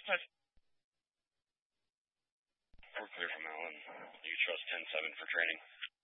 We're clear from Alan. You trust 10-7 for training.